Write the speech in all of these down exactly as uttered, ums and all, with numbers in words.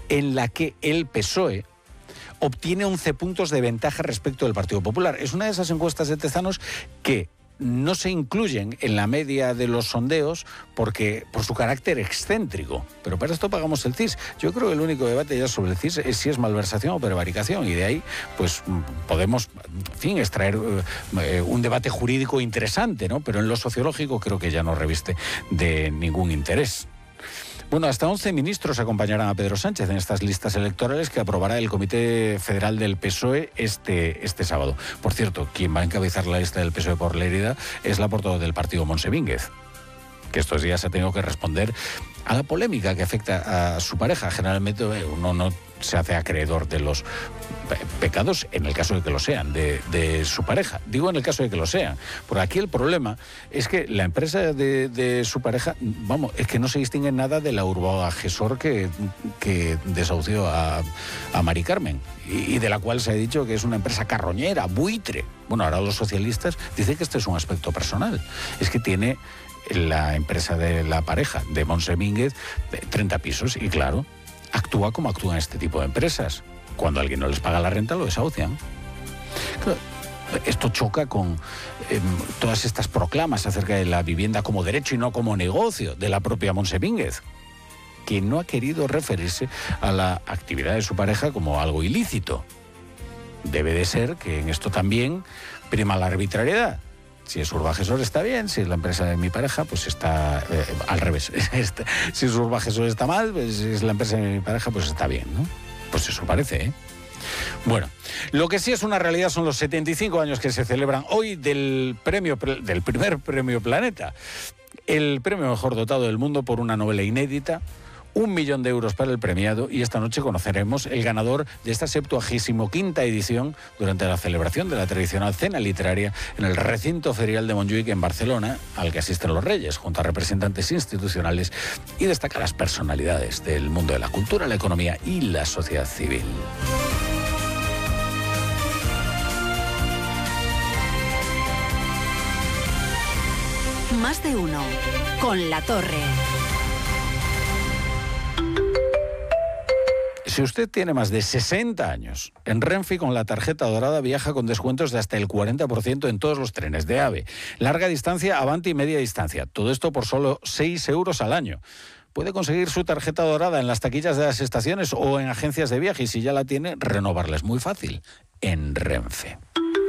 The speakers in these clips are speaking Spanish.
en la que el P S O E obtiene once puntos de ventaja respecto del Partido Popular. Es una de esas encuestas de Tezanos que no se incluyen en la media de los sondeos porque por su carácter excéntrico. Pero para esto pagamos el C I S. Yo creo que el único debate ya sobre el C I S es si es malversación o prevaricación, y de ahí pues podemos, en fin, extraer eh, un debate jurídico interesante, ¿no? Pero en lo sociológico creo que ya no reviste de ningún interés. Bueno, hasta once ministros acompañarán a Pedro Sánchez en estas listas electorales que aprobará el Comité Federal del P S O E este, este sábado. Por cierto, quien va a encabezar la lista del P S O E por Lérida es la portavoz del partido, Montse Vínguez, que estos días ha tenido que responder a la polémica que afecta a su pareja. Generalmente uno no se hace acreedor de los pecados, en el caso de que lo sean, de, de su pareja. Digo en el caso de que lo sean, porque aquí el problema es que la empresa de, de su pareja, vamos, es que no se distingue nada de la Urbagesor que, que desahució a, a Mari Carmen, y, y de la cual se ha dicho que es una empresa carroñera, buitre. Bueno, ahora los socialistas dicen que este es un aspecto personal. Es que tiene la empresa de la pareja de Montse Vínguez treinta pisos, y claro, actúa como actúan este tipo de empresas. Cuando alguien no les paga la renta, lo desahucian. Claro, esto choca con eh, todas estas proclamas acerca de la vivienda como derecho y no como negocio de la propia Montse Vínguez, que no ha querido referirse a la actividad de su pareja como algo ilícito. Debe de ser que en esto también prima la arbitrariedad. Si es Urbagesor está bien, si es la empresa de mi pareja, pues está eh, al revés. Si es Urbagesor está mal, pues si es la empresa de mi pareja, pues está bien, ¿no? Pues eso parece, ¿eh? Bueno, lo que sí es una realidad son los setenta y cinco años que se celebran hoy del premio, del primer premio Planeta, el premio mejor dotado del mundo por una novela inédita. Un millón de euros para el premiado, y esta noche conoceremos el ganador de esta septuagésimo quinta edición durante la celebración de la tradicional cena literaria en el recinto ferial de Montjuic en Barcelona, al que asisten los Reyes, junto a representantes institucionales y destacadas personalidades del mundo de la cultura, la economía y la sociedad civil. Más de uno con La Torre. Si usted tiene más de sesenta años, en Renfe con la tarjeta dorada viaja con descuentos de hasta el cuarenta por ciento en todos los trenes de AVE. Larga distancia, Avanti y media distancia. Todo esto por solo seis euros al año. Puede conseguir su tarjeta dorada en las taquillas de las estaciones o en agencias de viaje, y si ya la tiene, renovarla es muy fácil en Renfe.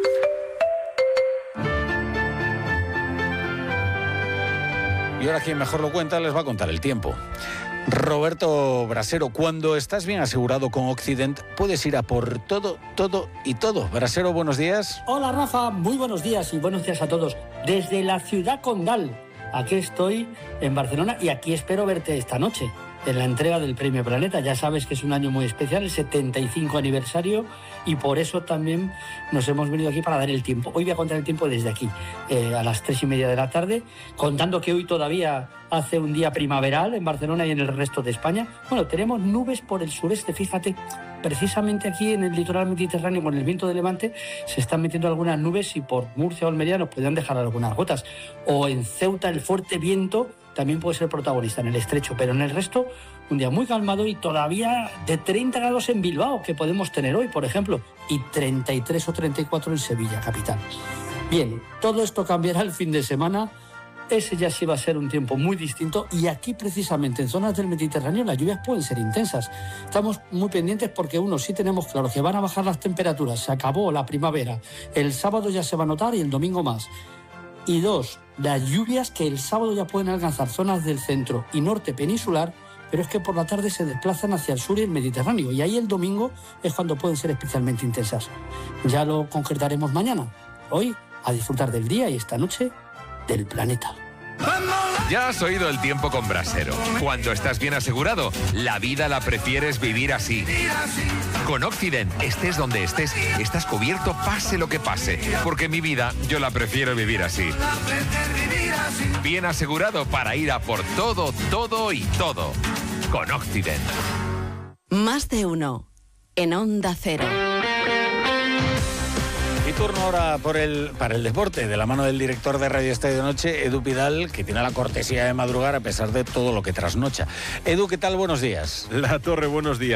Y ahora quien mejor lo cuenta les va a contar el tiempo. Roberto Brasero, cuando estás bien asegurado con Occident, puedes ir a por todo, todo y todo. Brasero, buenos días. Hola, Rafa, muy buenos días y buenos días a todos. Desde la ciudad condal, aquí estoy en Barcelona y aquí espero verte esta noche en la entrega del Premio Planeta. Ya sabes que es un año muy especial, el setenta y cinco aniversario, y por eso también nos hemos venido aquí para dar el tiempo. Hoy voy a contar el tiempo desde aquí, eh, a las tres y media de la tarde, contando que hoy todavía hace un día primaveral en Barcelona y en el resto de España. Bueno, tenemos nubes por el sureste, fíjate, precisamente aquí en el litoral mediterráneo con el viento de levante se están metiendo algunas nubes, y por Murcia o Almería nos podrían dejar algunas gotas. O en Ceuta el fuerte viento también puede ser protagonista en el estrecho, pero en el resto un día muy calmado, y todavía de treinta grados en Bilbao, que podemos tener hoy, por ejemplo, y treinta y tres o treinta y cuatro en Sevilla, capital. Bien, todo esto cambiará el fin de semana. Ese ya sí va a ser un tiempo muy distinto, y aquí precisamente en zonas del Mediterráneo las lluvias pueden ser intensas. Estamos muy pendientes porque, uno, sí tenemos claro que van a bajar las temperaturas, se acabó la primavera, el sábado ya se va a notar y el domingo más. Y dos, las lluvias que el sábado ya pueden alcanzar zonas del centro y norte peninsular, pero es que por la tarde se desplazan hacia el sur y el Mediterráneo, y ahí el domingo es cuando pueden ser especialmente intensas. Ya lo concretaremos mañana. Hoy, a disfrutar del día, y esta noche del planeta. Ya has oído el tiempo con Brasero. Cuando estás bien asegurado, la vida la prefieres vivir así. Con Occident, estés donde estés, estás cubierto pase lo que pase. Porque mi vida, yo la prefiero vivir así. Bien asegurado para ir a por todo, todo y todo. Con Occident. Más de uno en Onda Cero. Y turno ahora por el, para el deporte, de la mano del director de Radio Estadio de Noche, Edu Pidal, que tiene la cortesía de madrugar a pesar de todo lo que trasnocha. Edu, ¿qué tal? Buenos días. La Torre, buenos días.